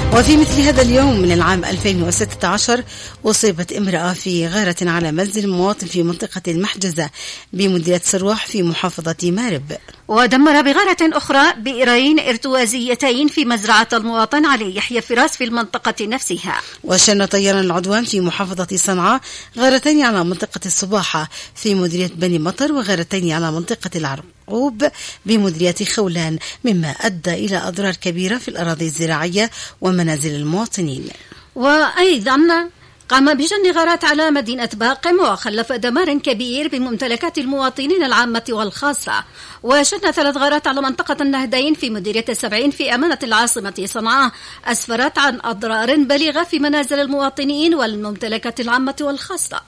وفي مثل هذا اليوم من العام 2016 أصيبت امرأة في غارة على منزل مواطن في منطقة المحجزة بمديرية سروح في محافظة مارب. ودمر بغارة أخرى بئرين ارتوازيتين في مزرعة المواطن علي يحيى فراس في المنطقة نفسها. وشن طيران العدوان في محافظة صنعاء غارتين على منطقة الصباحة في مديرية بني مطر وغارتين على منطقة العرقوب بمديرية خولان، مما أدى إلى أضرار كبيرة في الأراضي الزراعية ومنازل المواطنين. وأيضا قام بجن غارات على مدينة باقم وخلف دمار كبير بممتلكات المواطنين العامة والخاصة. وشن 3 غارات على منطقة النهدين في مديرية 70 في أمانة العاصمة صنعاء أسفرت عن أضرار بليغة في منازل المواطنين والممتلكات العامة والخاصة.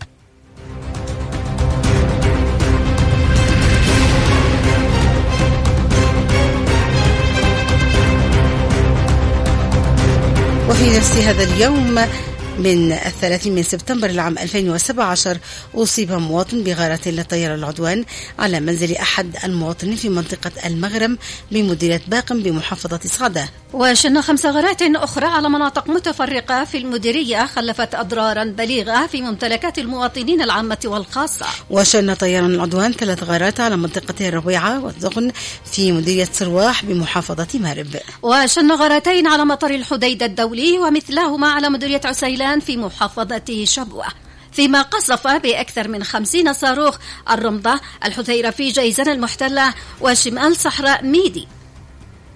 وفي نفس هذا اليوم من 30 سبتمبر العام 2017 أصيب مواطن بغارة لطيران العدوان على منزل أحد المواطنين في منطقة المغرم بمديرية باقم بمحافظة صعدة. وشن 5 غارات أخرى على مناطق متفرقة في المديرية خلفت أضرارا بليغة في ممتلكات المواطنين العامة والخاصة. وشن طيران العدوان 3 غارات على منطقتي الربيعة والزغن في مديرية سرواح بمحافظة مارب. وشن غارتين على مطار الحديدة الدولي ومثلهما على مديرية عسيلان في محافظة شبوة، فيما قصف بأكثر من 50 صاروخ الرمضة، الحثيرة في جيزان المحتلة وشمال صحراء ميدي.